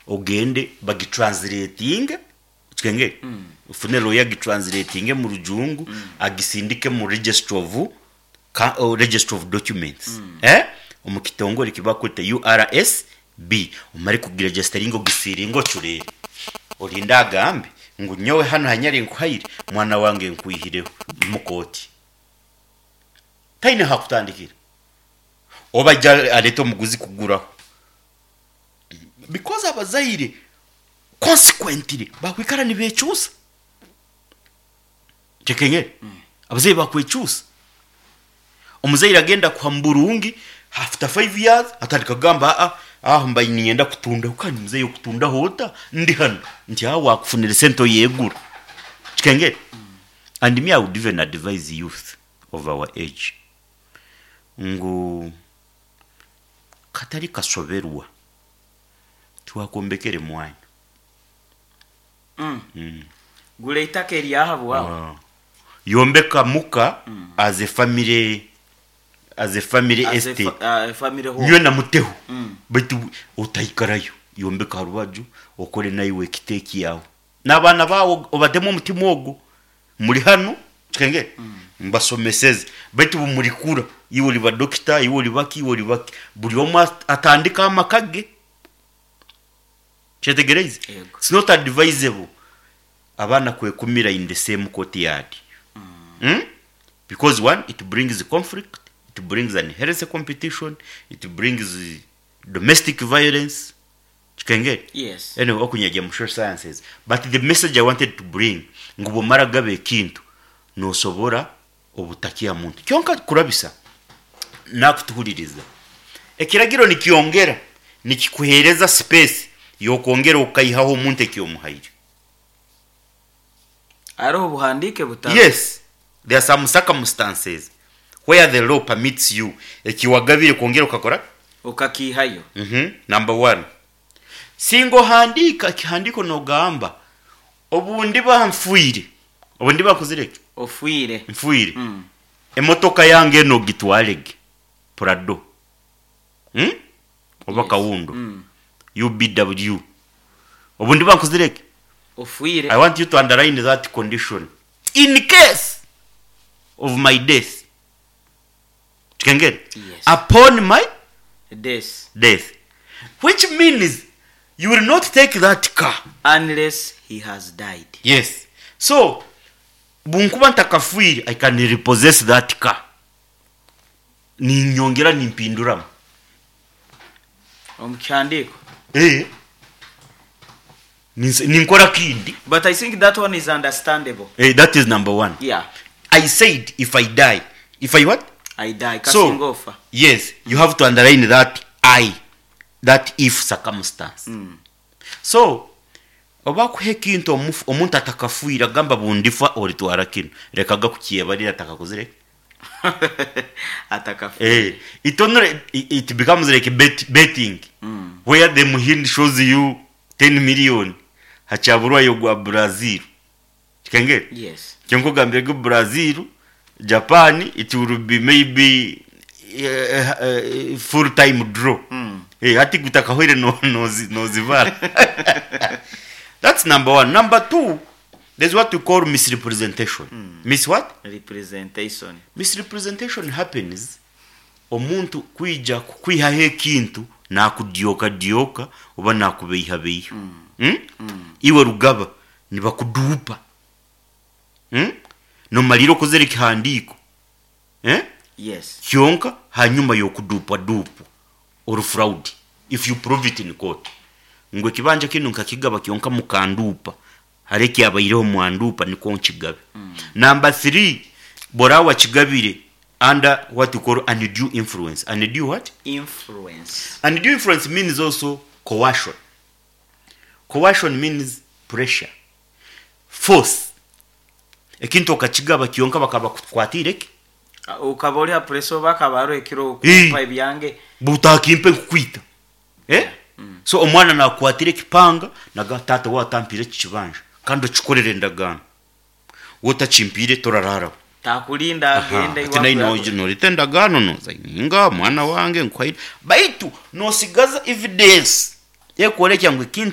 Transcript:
ogende bagitranslating kenge ufune lawyer gitranslating mu rujungu agisindike mu register of documents omukitongole kibakwete URSB umari kugiregisteringo gisiringo curere olinda agambe ngo nyowe hano hanyari nkuhayire mwana wange nkuyihireho mukoti taine hakutandikira obaja aleto muguzi kuguraho because abazaire consequently bakwikara ni bechusa chekenge abazaire bakwechusa omuzaire agenda kwa mburungi after 5 years atandika gamba mbaye nienda kutunda ukani muzaire kutunda hota ndi hano nti wakufunira sento yegura chekenge and me I would even advise youth of our age ngo katari kasoberwa tuwakombekere mwanya gule itakeri yahabwa yombeka muka as a family estate family home nyo na muteho bitu utayikarayo yombeka harubaju okore nayiwe kiteki yawo nabana bawo obademo mutima ogo muri hano kenge mbasomeseze bitu muri kura iwo liba doctor iwo libaki buri omu atandika amakage chetegereze it's not advisable abana kwekumira in the same courtyard because one, it brings conflict, it brings an healthy competition, it brings domestic violence. You can get? Yes. Anyway, okunyaje mu social sciences. But the message I wanted to bring, ngubo maragabe kintu no sobora obutakia muntu. Kyonka kurabisa nakutuhuliriza. Ekiragiro nikiongera nikikuhereza space yokongera ukayihaho muntu ekyomuhaire. Aro buhandike butamu. Yes. There are some circumstances where the law permits you ekiwagabire kongera ukakora ukakihayo. Number 1. Singo handika kihandiko no gamba obundi bamfuire obundi bakuzireke ofuire mfuire emotoka yange no gitwalege Prado oba kawundo UBW obundi bakuzireke ofuire. I want you to underline that condition in case of my death. You can get? Yes. Upon my death. Which means you will not take that car unless he has died. Yes. So bunkuba ntakafuiri I can repossess that car. Ni nyongera ni mpindura. Omukhandiko. Ninkora kindi. But I think that one is understandable. That is number 1. Yeah. I said if I die. If I what? I die. So, yes, you have to underline that that if circumstance. So, obakuhe kintu omuntu atakafuira gamba bundifa oritwara kino. Rekaga kukiyebarira atakakuzireka. Atakafuira. It becomes like betting. Where the muhindi shows you 10 million. Hachaburwa yo gwa Brazil. Can get? Yes. Kyonko gambye go Brazil, Japan, it will be maybe full time draw. Ati kutakahwire no zivala. That's number 1. Number 2, there's what we call misrepresentation. Miss what? Representation. Misrepresentation happens omuntu kwija kwihahe kintu na kudioka oba na kubeiha. Iwe rugaba nibakudupa. No maliro kozere kihandiko. Yes. Kyonka hanyuma yokudupa or fraud if you prove it in court. Ngwe kibanja kinu nkakigaba kyonka mukandupa. Hareki abayireho mwandupa niko nkigabe. Number 3, borawa kigabire under what you call undue influence. Undue what? Influence. Undue influence means also coercion. Coercion means pressure. Force. Ekinto kachigaba kyonka bakaba kutwatireke ukabori apreso bakabaro ekiro kupa ebyange butakimpe kukwita so omwana na kwatire kipanga na gatata watampire kibanja kandi okikorere ndagano wota chimpire torarara takulinda agenda iwa tina ino litendagano no zainga mwana wange nkwaira baitu no sigaza evidence yekoleka ngwe